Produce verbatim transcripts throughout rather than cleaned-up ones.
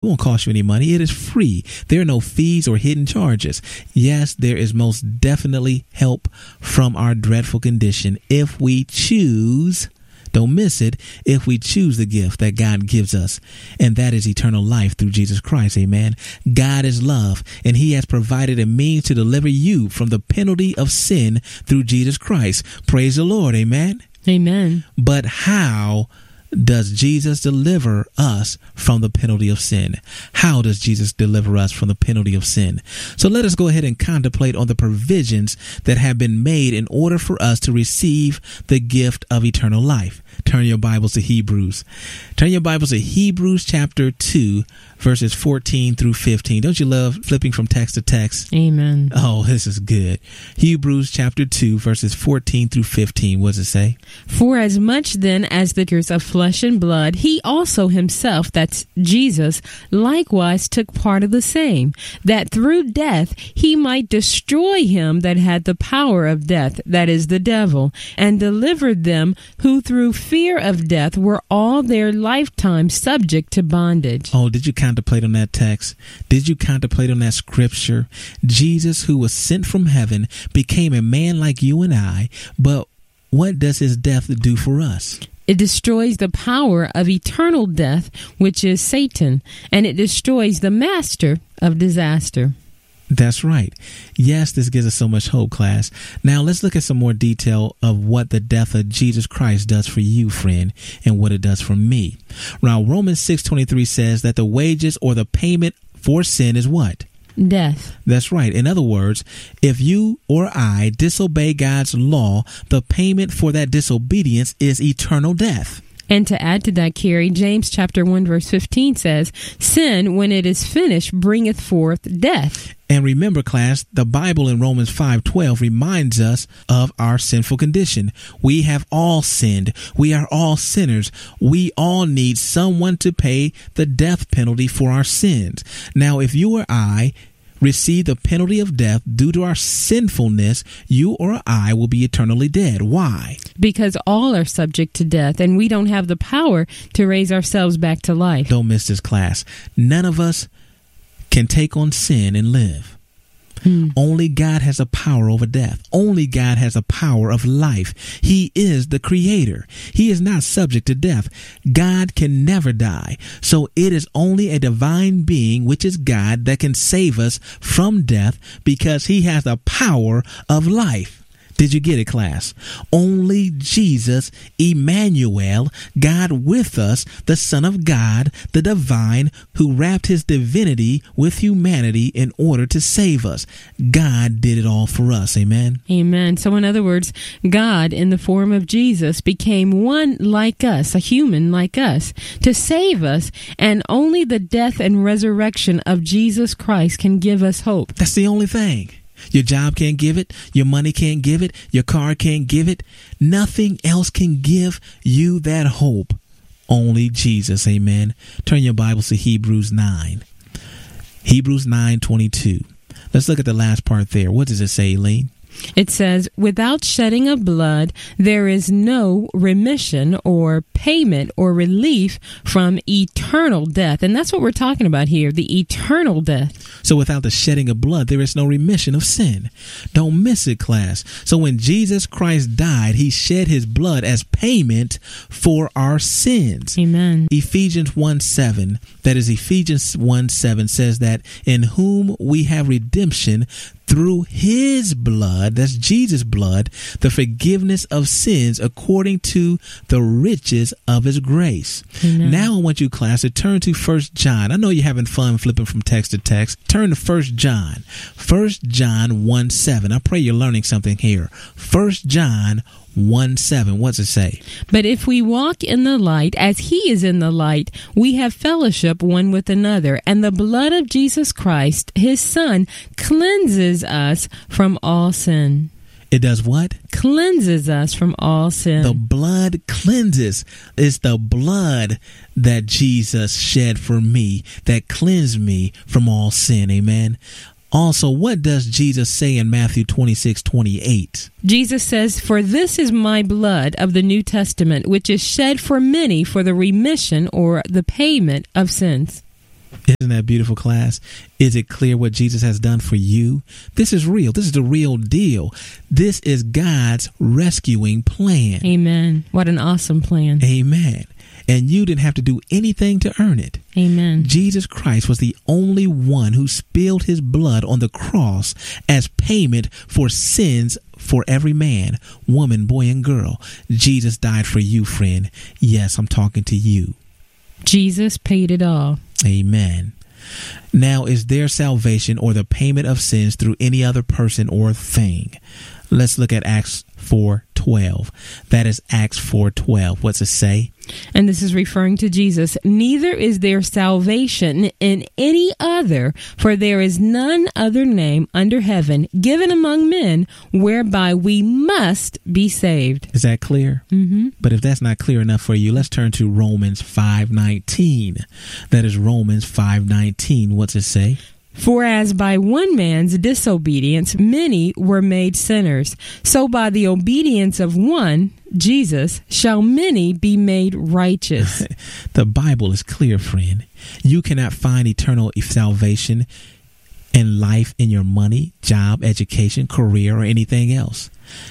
It won't cost you any money. It is free. There are no fees or hidden charges. Yes, there is most definitely help from our dreadful condition if we choose. Don't miss it if we choose the gift that God gives us, and that is eternal life through Jesus Christ. Amen. God is love, and he has provided a means to deliver you from the penalty of sin through Jesus Christ. Praise the Lord. Amen. Amen. But how does Jesus deliver us from the penalty of sin? How does Jesus deliver us from the penalty of sin? So let us go ahead and contemplate on the provisions that have been made in order for us to receive the gift of eternal life. Turn your Bibles to Hebrews. Turn your Bibles to Hebrews chapter two, verses fourteen through fifteen. Don't you love flipping from text to text? Amen. Oh, this is good. Hebrews chapter two, verses fourteen through fifteen. What does it say? For as much then as the curse of flesh and blood, he also himself, that's Jesus, likewise took part of the same, that through death he might destroy him that had the power of death, that is the devil, and delivered them who through fear of death were all their lifetime subject to bondage. Oh, did you contemplate on that text? Did you contemplate on that scripture? Jesus, who was sent from heaven, became a man like you and I, but what does his death do for us? It destroys the power of eternal death, which is Satan, and it destroys the master of disaster. That's right. Yes, this gives us so much hope, class. Now let's look at some more detail of what the death of Jesus Christ does for you, friend, and what it does for me. Now, Romans six twenty-three says that the wages or the payment for sin is what? Death. That's right. In other words, if you or I disobey God's law, the payment for that disobedience is eternal death. And to add to that, Carrie, James chapter one, verse fifteen says, sin, when it is finished, bringeth forth death. And remember, class, the Bible in Romans five twelve reminds us of our sinful condition. We have all sinned. We are all sinners. We all need someone to pay the death penalty for our sins. Now, if you or I receive the penalty of death due to our sinfulness, you or I will be eternally dead. Why? Because all are subject to death, and we don't have the power to raise ourselves back to life. Don't miss this, class. None of us can take on sin and live. Hmm. Only God has a power over death. Only God has a power of life. He is the creator. He is not subject to death. God can never die. So it is only a divine being, which is God, that can save us from death because he has the power of life. Did you get it, class? Only Jesus, Emmanuel, God with us, the Son of God, the divine, who wrapped his divinity with humanity in order to save us. God did it all for us. Amen. Amen. So in other words, God in the form of Jesus became one like us, a human like us, to save us. And only the death and resurrection of Jesus Christ can give us hope. That's the only thing. Your job can't give it. Your money can't give it. Your car can't give it. Nothing else can give you that hope. Only Jesus. Amen. Turn your Bibles to Hebrews nine. Hebrews nine twenty-two. Let's look at the last part there. What does it say, Elaine? It says, without shedding of blood, there is no remission or payment or relief from eternal death. And that's what we're talking about here, the eternal death. So without the shedding of blood, there is no remission of sin. Don't miss it, class. So when Jesus Christ died, he shed his blood as payment for our sins. Amen. Ephesians one seven, that is Ephesians one seven, says that in whom we have redemption through his blood, that's Jesus' blood, the forgiveness of sins according to the riches of his grace. Amen. Now I want you, class, to turn to First John. I know you're having fun flipping from text to text. Turn to First John. First John one seven. I pray you're learning something here. First John one seven. What's it say? But if we walk in the light as he is in the light, we have fellowship one with another, and the blood of Jesus Christ, his Son, cleanses us from all sin. It does what? Cleanses us from all sin. The blood cleanses. It's the blood that Jesus shed for me that cleansed me from all sin. Amen. Also, what does Jesus say in Matthew twenty-six twenty-eight? Jesus says, for this is my blood of the New Testament, which is shed for many for the remission or the payment of sins. Isn't that beautiful, class? Is it clear what Jesus has done for you? This is real. This is the real deal. This is God's rescuing plan. Amen. What an awesome plan. Amen. And you didn't have to do anything to earn it. Amen. Jesus Christ was the only one who spilled his blood on the cross as payment for sins for every man, woman, boy, and girl. Jesus died for you, friend. Yes, I'm talking to you. Jesus paid it all. Amen. Now, is there salvation or the payment of sins through any other person or thing? Let's look at Acts four twelve. That is Acts four twelve. What's it say? And this is referring to Jesus. Neither is there salvation in any other, for there is none other name under heaven given among men whereby we must be saved. Is that clear? Mm-hmm. But if that's not clear enough for you, let's turn to Romans five nineteen. That is Romans five nineteen. What's it say? For as by one man's disobedience many were made sinners, so by the obedience of one, Jesus, shall many be made righteous. The Bible is clear, friend. You cannot find eternal salvation and life in your money, job, education, career, or anything else.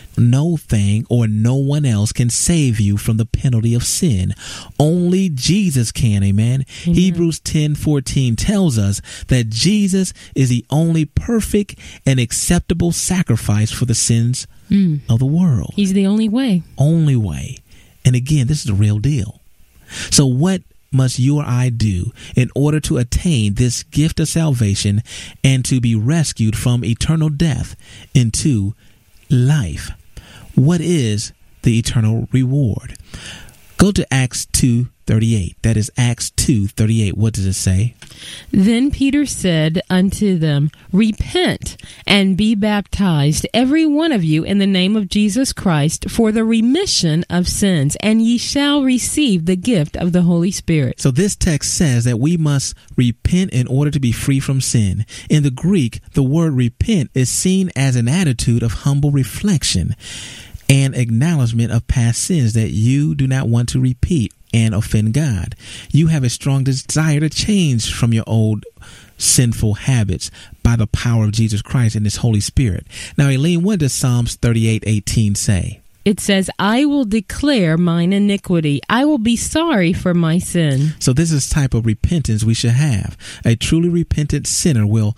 No thing or no one else can save you from the penalty of sin. Only Jesus can, amen. Amen. Hebrews ten fourteen tells us that Jesus is the only perfect and acceptable sacrifice for the sins mm. of the world. He's the only way. Only way. And again, this is the real deal. So what must you or I do in order to attain this gift of salvation and to be rescued from eternal death into life? What is the eternal reward? Go to Acts two thirty-eight. That is Acts two thirty-eight. What does it say? Then Peter said unto them, Repent and be baptized, every one of you, in the name of Jesus Christ, for the remission of sins, and ye shall receive the gift of the Holy Spirit. So this text says that we must repent in order to be free from sin. In the Greek, the word repent is seen as an attitude of humble reflection and acknowledgement of past sins that you do not want to repeat and offend God. You have a strong desire to change from your old sinful habits by the power of Jesus Christ and his Holy Spirit. Now, Eileen, what does Psalms thirty-eight eighteen say? It says, I will declare mine iniquity. I will be sorry for my sin. So this is the type of repentance we should have. A truly repentant sinner will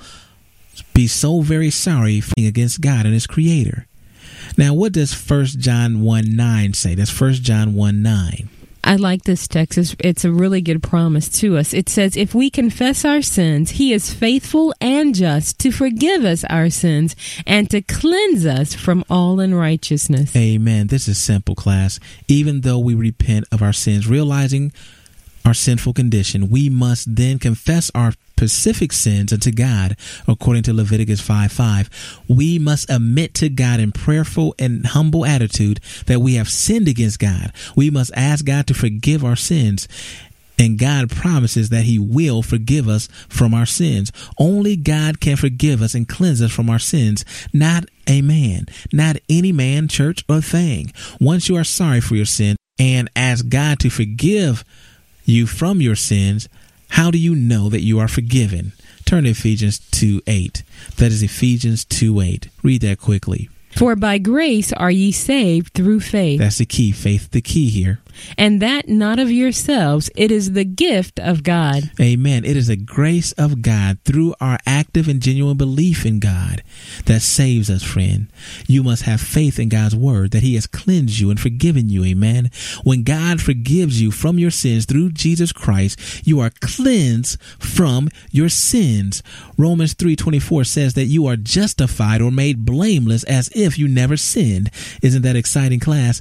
be so very sorry against God and his creator. Now, what does First John one nine say? That's First John one nine. I like this text. It's, it's a really good promise to us. It says, if we confess our sins, he is faithful and just to forgive us our sins and to cleanse us from all unrighteousness. Amen. This is simple, class. Even though we repent of our sins, realizing our sinful condition, we must then confess our specific sins unto God, according to Leviticus five five. We must admit to God in prayerful and humble attitude that we have sinned against God. We must ask God to forgive our sins, and God promises that he will forgive us from our sins. Only God can forgive us and cleanse us from our sins, not a man, not any man, church, or thing. Once you are sorry for your sin and ask God to forgive you from your sins, how do you know that you are forgiven? Turn to Ephesians two eight. That is Ephesians two eight. Read that quickly. For by grace are ye saved through faith. That's the key. Faith, the key here. And that not of yourselves, it is the gift of God. Amen. It is the grace of God through our active and genuine belief in God that saves us, friend. You must have faith in God's word that he has cleansed you and forgiven you. Amen. When God forgives you from your sins through Jesus Christ, you are cleansed from your sins. Romans three twenty-four says that you are justified or made blameless as if you never sinned. Isn't that exciting, class?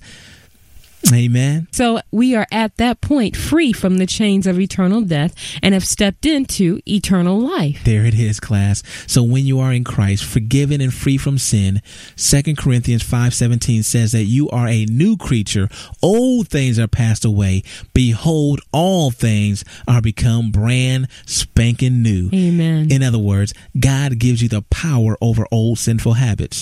Amen. So we are at that point free from the chains of eternal death and have stepped into eternal life. There it is, class. So when you are in Christ, forgiven and free from sin, Second Corinthians five seventeen says that you are a new creature. Old things are passed away. Behold, all things are become brand spanking new. Amen. In other words, God gives you the power over old sinful habits.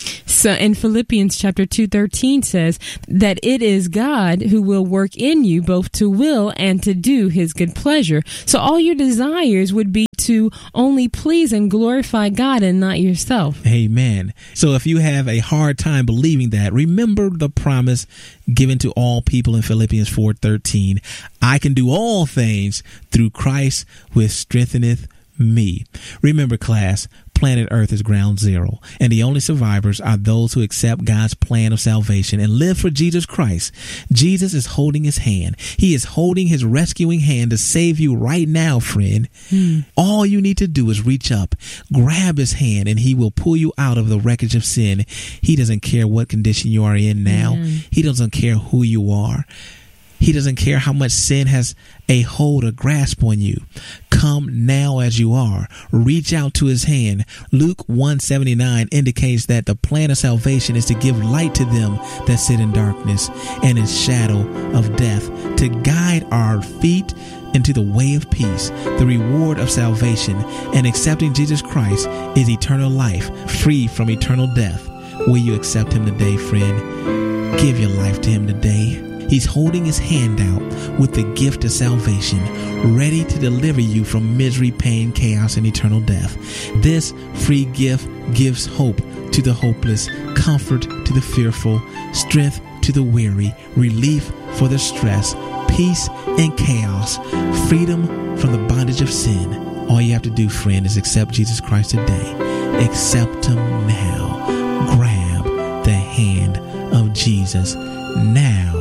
So in Philippians chapter two thirteen says that it is God who will work in you both to will and to do his good pleasure. So all your desires would be to only please and glorify God and not yourself. Amen. So if you have a hard time believing that, remember the promise given to all people in Philippians four thirteen. I can do all things through Christ which strengtheneth me. Remember, class, planet Earth is ground zero, and the only survivors are those who accept God's plan of salvation and live for Jesus Christ. Jesus is holding his hand. He is holding his rescuing hand to save you right now, friend. Hmm. All you need to do is reach up, grab his hand, and he will pull you out of the wreckage of sin. He doesn't care what condition you are in now. Mm. He doesn't care who you are. He doesn't care how much sin has a hold or grasp on you. Come now as you are. Reach out to his hand. Luke one seventy-nine indicates that the plan of salvation is to give light to them that sit in darkness and in shadow of death, to guide our feet into the way of peace. The reward of salvation and accepting Jesus Christ is eternal life, free from eternal death. Will you accept him today, friend? Give your life to him today. He's holding his hand out with the gift of salvation, ready to deliver you from misery, pain, chaos, and eternal death. This free gift gives hope to the hopeless, comfort to the fearful, strength to the weary, relief for the stress, peace in chaos, freedom from the bondage of sin. All you have to do, friend, is accept Jesus Christ today. Accept him now. Grab the hand of Jesus now.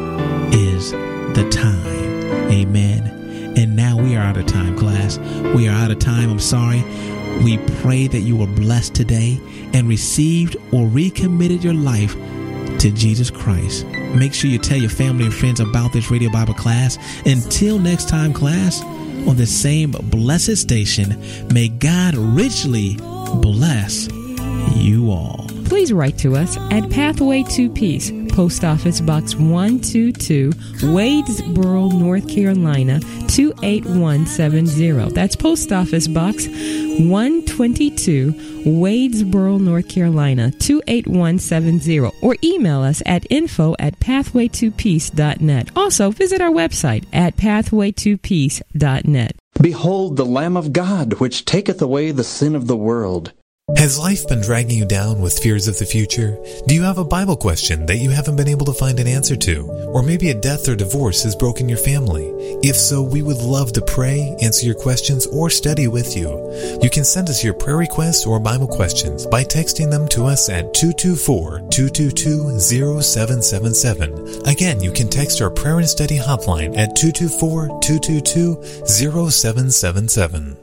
Is the time. Amen. And now we are out of time, class. We are out of time. I'm sorry. We pray that you were blessed today and received or recommitted your life to Jesus Christ. Make sure you tell your family and friends about this Radio Bible class. Until next time, class, on the same blessed station, may God richly bless you all. Please write to us at Pathway to Peace, Post Office Box one two two, Wadesboro, North Carolina, two eight one seven zero. That's Post Office Box one twenty-two, Wadesboro, North Carolina, two eight one seven zero. Or email us at info at pathway to peace dot net. Also, visit our website at pathway to peace dot net. Behold the Lamb of God, which taketh away the sin of the world. Has life been dragging you down with fears of the future? Do you have a Bible question that you haven't been able to find an answer to? Or maybe a death or divorce has broken your family? If so, we would love to pray, answer your questions, or study with you. You can send us your prayer requests or Bible questions by texting them to us at two two four, two two two, zero seven seven seven. Again, you can text our prayer and study hotline at two two four, two two two, zero seven seven seven.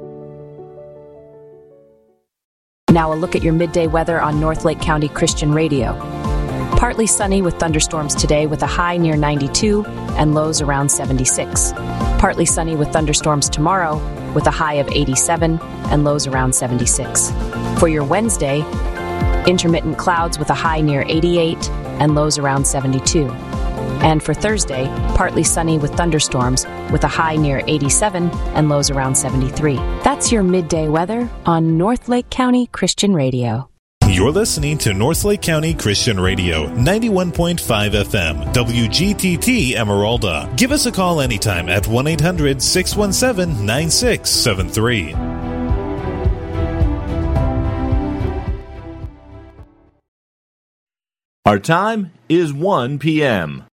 Now a look at your midday weather on North Lake County Christian Radio. Partly sunny with thunderstorms today with a high near ninety-two and lows around seventy-six. Partly sunny with thunderstorms tomorrow with a high of eighty-seven and lows around seventy-six. For your Wednesday, intermittent clouds with a high near eighty-eight and lows around seventy-two. And for Thursday, partly sunny with thunderstorms with a high near eighty-seven and lows around seventy-three. That's your midday weather on North Lake County Christian Radio. You're listening to North Lake County Christian Radio, ninety-one point five F M, W G T T Emeralda. Give us a call anytime at one eight hundred, six one seven, nine six seven three. Our time is one p.m.